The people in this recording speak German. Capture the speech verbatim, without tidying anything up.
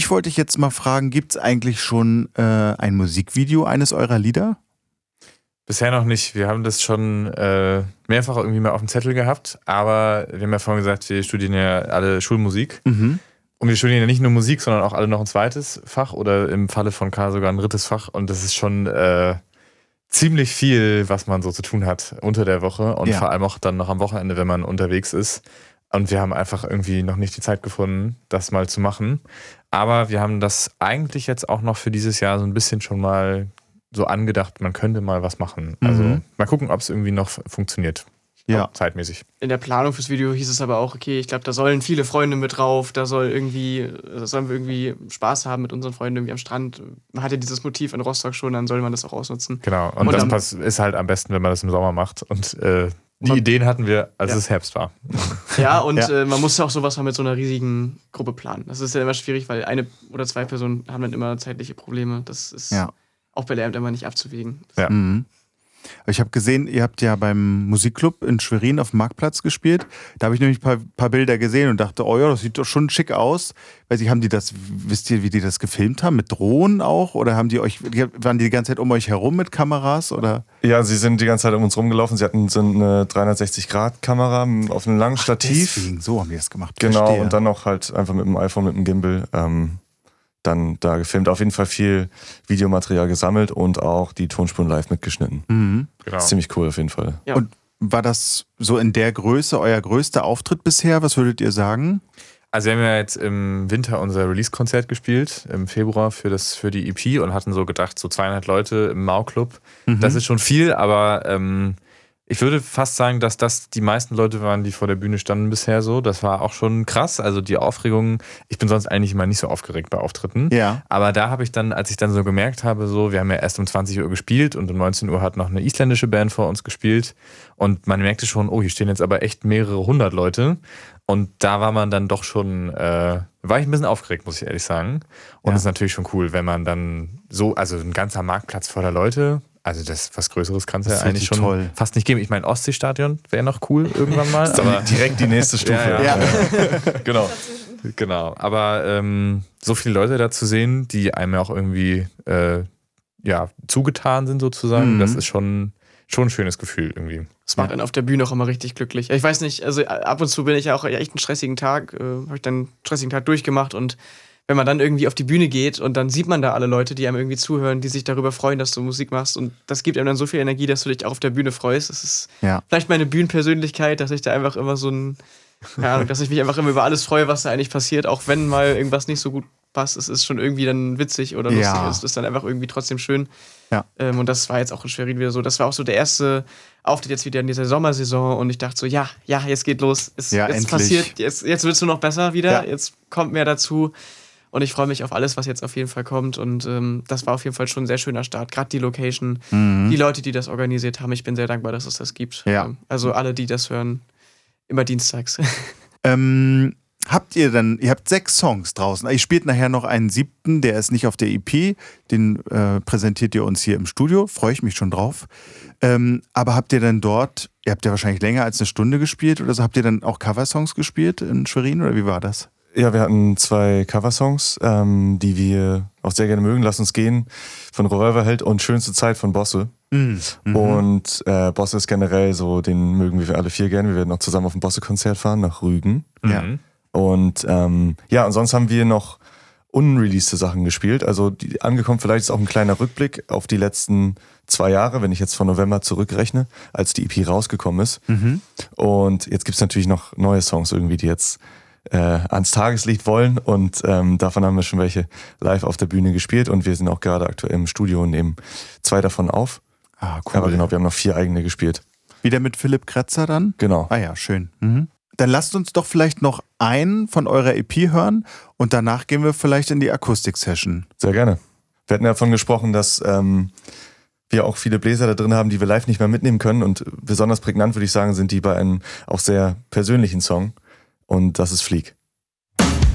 Dich wollte ich jetzt mal fragen, gibt es eigentlich schon äh, ein Musikvideo eines eurer Lieder? Bisher noch nicht. Wir haben das schon äh, mehrfach irgendwie mal auf dem Zettel gehabt, aber wir haben ja vorhin gesagt, wir studieren ja alle Schulmusik. Mhm. Und wir studieren ja nicht nur Musik, sondern auch alle noch ein zweites Fach oder im Falle von K sogar ein drittes Fach. Und das ist schon äh, ziemlich viel, was man so zu tun hat unter der Woche und Ja. vor allem auch dann noch am Wochenende, wenn man unterwegs ist. Und wir haben einfach irgendwie noch nicht die Zeit gefunden, das mal zu machen. Aber wir haben das eigentlich jetzt auch noch für dieses Jahr so ein bisschen schon mal so angedacht, man könnte mal was machen. Also Mhm. mal gucken, ob es irgendwie noch funktioniert. Ja. Auch zeitmäßig. In der Planung fürs Video hieß es aber auch, okay, ich glaube, da sollen viele Freunde mit drauf, da soll irgendwie, da sollen wir irgendwie Spaß haben mit unseren Freunden irgendwie am Strand. Man hat ja dieses Motiv in Rostock schon, dann soll man das auch ausnutzen. Genau. Und, Und das dann- pass- ist halt am besten, wenn man das im Sommer macht. Und äh, die Man- Ideen hatten wir, als Ja. es Herbst war. Ja, und Ja. Äh, man muss ja auch sowas mal mit so einer riesigen Gruppe planen. Das ist ja immer schwierig, weil eine oder zwei Personen haben dann immer zeitliche Probleme. Das ist Ja. auch bei Lehramt immer nicht abzuwägen. Ja. Mhm. Ich habe gesehen, ihr habt ja beim Musikclub in Schwerin auf dem Marktplatz gespielt. Da habe ich nämlich ein paar, paar Bilder gesehen und dachte, oh ja, das sieht doch schon schick aus. Weiß ich, haben die das, wisst ihr, wie die das gefilmt haben? Mit Drohnen auch? Oder haben die euch, die, waren die die ganze Zeit um euch herum mit Kameras? Oder? Ja, sie sind die ganze Zeit um uns rumgelaufen. Sie hatten so eine dreihundertsechzig Grad Kamera auf einem langen Stativ. Deswegen, so haben die das gemacht. Genau, Verstehe. und dann noch halt einfach mit dem iPhone, mit dem Gimbal ähm, dann da gefilmt. Auf jeden Fall viel Videomaterial gesammelt und auch die Tonspuren live mitgeschnitten. Mhm. Genau. Das ist ziemlich cool auf jeden Fall. Ja. Und war das so in der Größe euer größter Auftritt bisher? Was würdet ihr sagen? Also wir haben ja jetzt im Winter unser Release-Konzert gespielt, im Februar für, das, für die E P und hatten so gedacht, so zweihundert Leute im Mau-Club. Mhm. Das ist schon viel, aber ähm, ich würde fast sagen, dass das die meisten Leute waren, die vor der Bühne standen bisher so. Das war auch schon krass. Also die Aufregung, ich bin sonst eigentlich immer nicht so aufgeregt bei Auftritten. Ja. Aber da habe ich dann, als ich dann so gemerkt habe, so, wir haben ja erst um zwanzig Uhr gespielt und um neunzehn Uhr hat noch eine isländische Band vor uns gespielt. Und man merkte schon, oh, hier stehen jetzt aber echt mehrere hundert Leute. Und da war man dann doch schon, äh, war ich ein bisschen aufgeregt, muss ich ehrlich sagen. Und Ja. es ist natürlich schon cool, wenn man dann so, also ein ganzer Marktplatz voller Leute, also das was Größeres kann es ja Das ist eigentlich richtig schon toll. fast nicht geben. Ich meine, Ostseestadion wäre noch cool irgendwann mal. aber Direkt die nächste Stufe. Ja, ja. Ja. genau. Genau. Aber ähm, so viele Leute da zu sehen, die einem ja auch irgendwie äh, ja, zugetan sind sozusagen, Mhm. das ist schon, schon ein schönes Gefühl irgendwie. Das macht einen auf der Bühne auch immer richtig glücklich. Ich weiß nicht, also ab und zu bin ich ja auch echt einen stressigen Tag, äh, habe ich dann einen stressigen Tag durchgemacht und wenn man dann irgendwie auf die Bühne geht und dann sieht man da alle Leute, die einem irgendwie zuhören, die sich darüber freuen, dass du Musik machst und das gibt einem dann so viel Energie, dass du dich auch auf der Bühne freust. Das ist Ja. vielleicht meine Bühnenpersönlichkeit, dass ich da einfach immer so ein, keine Ahnung, dass ich mich einfach immer über alles freue, was da eigentlich passiert, auch wenn mal irgendwas nicht so gut passt. Es ist schon irgendwie dann witzig oder lustig. Ja. Es ist dann einfach irgendwie trotzdem schön. Ja. Ähm, und das war jetzt auch in Schwerin wieder so. Das war auch so der erste Auftritt jetzt wieder in dieser Sommersaison und ich dachte so, ja, ja, jetzt geht los. Es, Ja, jetzt endlich. passiert, jetzt, jetzt wird es nur noch besser wieder. Ja. Jetzt kommt mehr dazu. Und ich freue mich auf alles, was jetzt auf jeden Fall kommt. Und ähm, das war auf jeden Fall schon ein sehr schöner Start. Gerade die Location, Mhm. die Leute, die das organisiert haben. Ich bin sehr dankbar, dass es das gibt. Ja. Ähm, Also alle, die das hören, immer dienstags. Ähm, habt ihr dann, ihr habt sechs Songs draußen. Ihr spielt nachher noch einen siebten, der ist nicht auf der E P. Den äh, präsentiert ihr uns hier im Studio. Freue ich mich schon drauf. Ähm, aber habt ihr dann dort, ihr habt ja wahrscheinlich länger als eine Stunde gespielt oder so, habt ihr dann auch Coversongs gespielt in Schwerin oder wie war das? Ja, wir hatten zwei Coversongs, ähm, die wir auch sehr gerne mögen. Lass uns gehen von Revolverheld und Schönste Zeit von Bosse. Mhm. Und äh, Bosse ist generell so, den mögen wir alle vier gerne. Wir werden auch zusammen auf ein Bosse-Konzert fahren nach Rügen. Ja. Mhm. Und ähm, ja, und sonst haben wir noch unreleased Sachen gespielt. Also die, angekommen vielleicht ist auch ein kleiner Rückblick auf die letzten zwei Jahre, wenn ich jetzt von November zurückrechne, als die E P rausgekommen ist. Mhm. Und jetzt gibt's natürlich noch neue Songs irgendwie, die jetzt äh, ans Tageslicht wollen. Und ähm, davon haben wir schon welche live auf der Bühne gespielt. Und wir sind auch gerade aktuell im Studio und nehmen zwei davon auf. Ah, cool. Aber genau, wir haben noch vier eigene gespielt. Wieder mit Philipp Kretzer dann? Genau. Ah ja, schön. Mhm. Dann lasst uns doch vielleicht noch einen von eurer E P hören und danach gehen wir vielleicht in die Akustik-Session. Sehr gerne. Wir hatten ja davon gesprochen, dass ähm, wir auch viele Bläser da drin haben, die wir live nicht mehr mitnehmen können. Und besonders prägnant, würde ich sagen, sind die bei einem auch sehr persönlichen Song. Und das ist Flieg.